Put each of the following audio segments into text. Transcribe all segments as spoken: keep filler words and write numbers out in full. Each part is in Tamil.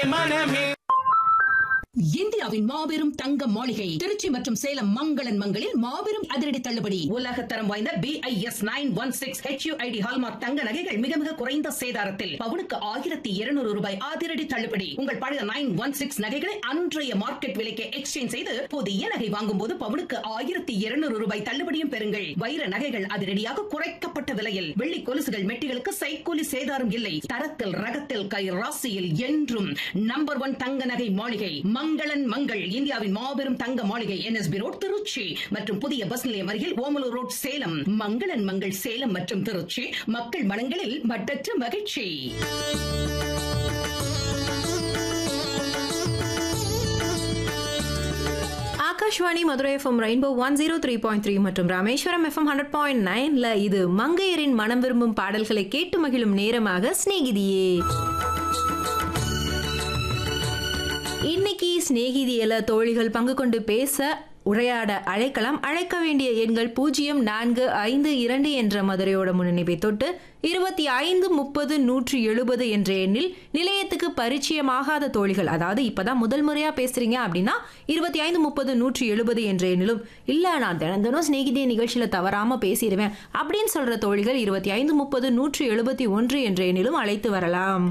இந்தியாவின் மாபெரும் தங்க மாளிகை திருச்சி மற்றும் சேலம் மங்களன் மங்களில் மாபெரும் அதிரடி தள்ளுபடி. உலக தரம் வாய்ந்த B I S nine one six H you I D hallmark தங்க நகைகள் மிக மிக குறைந்த சேதாரத்தில் பவுனுக்கு ஆயிரத்தி இருநூறு ரூபாய் அதிரடி தள்ளுபடி. உங்கள் பழைய நைன் ஒன் சிக்ஸ் நகைகளை அன்றைய மார்க்கெட் விலைக்கு எக்ஸ்சேஞ்ச் செய்து புதிய நகை வாங்கும் போது பவுனுக்கு ஆயிரத்தி இருநூறு ரூபாய் தள்ளுபடியும் பெறுங்கள். வைர நகைகள் அதிரடியாக குறைக்கப்பட்ட விலையில், வெள்ளி கொலுசுகள் மெட்டிகளுக்கு சைக்கூலி சேதாரம் இல்லை. தரத்தில் ரகத்தில் கை ராசியில் என்றும் நம்பர் ஒன் தங்க நகை மாளிகை மங்களன் மங்கள். இந்தியாவின் மாபெரும் தங்க மாளிகை N S B road Trichy மற்றும் புதிய பஸ் நிலையம் அருகில் ஓமலூர் ரோட் சேலம். மங்களன் மங்கள் சேலம் மற்றும் திருச்சி, மக்கள் மனங்களில் மட்டற்ற மகிழ்ச்சி. Akashvani Madurai FM rainbow one zero three point three மற்றும் ராமேஸ்வரம் எஃப்எம் ஹண்ட்ரட் பாயிண்ட் நைன்ல இது மங்கையரின் மனம் விரும்பும் பாடல்களை கேட்டு மகிழும் நேரமாக சிநேகிதியே. இன்னைக்கு சிநேகிதியில தோழிகள் பங்கு கொண்டு பேச உரையாட அழைக்கலாம். அழைக்க வேண்டிய எண்கள் பூஜ்ஜியம் நான்கு ஐந்து இரண்டு என்ற மதுரையோட முன்னிணைப்பை தொட்டு இருபத்தி ஐந்து முப்பது நூற்றி எழுபது என்ற எண்ணில் நிலையத்துக்கு பரிச்சயமாகாத தோழிகள், அதாவது இப்பதான் முதல் முறையா பேசுறீங்க அப்படின்னா இருபத்தி ஐந்து முப்பது நூற்றி எழுபது என்ற எண்ணிலும், இல்ல நான் தினம் தினம் சிநேகிதிய நிகழ்ச்சியில தவறாம பேசிடுவேன் அப்படின்னு சொல்ற தோழிகள் இருபத்தி ஐந்து முப்பது நூற்றி எழுபத்தி ஒன்று என்ற எண்ணிலும் அழைத்து வரலாம்.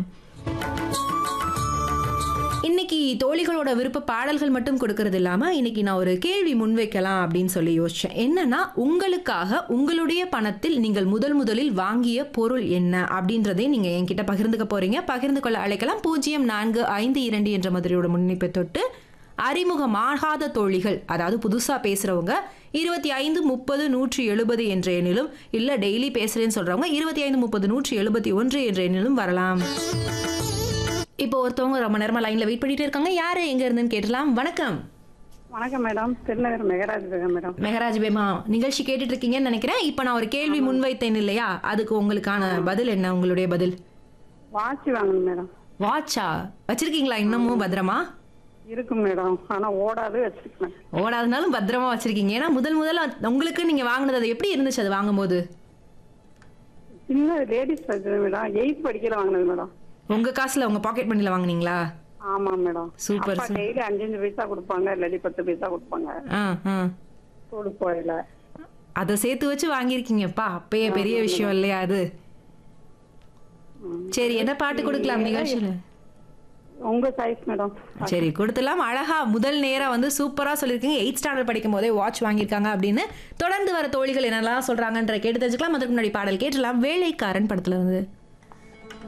இன்னைக்கு தோழிகளோட விருப்ப பாடல்கள் மட்டும் கொடுக்கறது இல்லாம இன்னைக்கு நான் ஒரு கேள்வி முன்வைக்கலாம் அப்படின்னு சொல்லி யோசிச்சேன். என்னன்னா, உங்களுக்காக உங்களுடைய பணத்தில் நீங்கள் முதல் முதலில் வாங்கிய பொருள் என்ன அப்படின்றதை நீங்க என்கிட்ட பகிர்ந்துக்க போறீங்க. பகிர்ந்து கொள்ள அழைக்கலாம். பூஜ்ஜியம் நான்கு ஐந்து இரண்டு என்ற மதுரையோட முன்னிப்பை தொட்டு அறிமுகமாகாத தோழிகள், அதாவது புதுசா பேசுறவங்க இருபத்தி ஐந்து முப்பது நூற்றி எழுபது என்ற எண்ணிலும், இல்ல டெய்லி பேசுறேன்னு சொல்றவங்க இருபத்தி ஐந்து முப்பது நூற்றி எழுபத்தி ஒன்று என்ற எண்ணிலும் வரலாம். இப்போ ஒருத்தவங்க ரொம்ப நேரமா லைன்ல வெயிட் பண்ணிட்டு இருக்காங்க. யாரு எங்க இருந்துன்னு கேட்டலாம். வணக்கம். வணக்கம் மேடம், திருநகர் மெகராஜ் பேகம் மேடம். மெகராஜ் பேமா, நிகழ்ச்சி கேட்டுட்டு இருக்கீங்கன்னு நினைக்கிறேன். இப்போ நான் ஒரு கேள்வி முன்வைத்தேன் இல்லையா, அதுக்கு உங்களுக்கான பதில் என்ன? உங்களுடைய பதில் வாட்ச் வாங்கணும் மேடம். வாட்சா வச்சிருக்கீங்களா இன்னமும் பத்திரமா? இருக்கும் மேடம், ஆனா ஓடாது, வச்சிருக்கேன். ஓடாதனாலும் பத்திரமா வச்சிருக்கீங்க. ஏன்னா முதல் முதல்ல உங்களுக்கு நீங்க வாங்கினது அது எப்படி இருந்துச்சு? அது வாங்கும் போது சின்ன லேடிஸ் வச்சது மேடம், எயித் படிக்கல வாங்கினது மேடம். உங்க காசுல உங்க பாக்கெட் மணில வாங்குனீங்களா? ஆமா மேடம். சூப்பர். டெய்லி அஞ்சு அஞ்சு பைசா கொடுப்பாங்க, இல்லாட்டி பத்து பைசா கொடுப்பாங்க. ஸ்கூலுக்கு போயில அதை சேர்த்து வச்சு வாங்கியிருக்கீங்கப்பா, அப்பயே பெரிய விஷயம் இல்லையா அது? சரி, என்ன பாட்டு கொடுக்கலாம் நிகழ்ச்சியில? உங்க சைஸ் மேடம். சரி, கொடுத்துலாம். அழகா முதல் நேரம் வந்து சூப்பரா சொல்லியிருக்கீங்க. எயிட் ஸ்டாண்டர்ட் படிக்கும் போதே வாட்ச் வாங்கியிருக்காங்க அப்படின்னு. தொடர்ந்து வர தோழிகள் என்னெல்லாம் சொல்றாங்கன்ற கேட்டு தெரிஞ்சுக்கலாம். அதுக்கு முன்னாடி பாடல் கேட்டலாம். வேலைக்காரன் படத்துல இருந்து.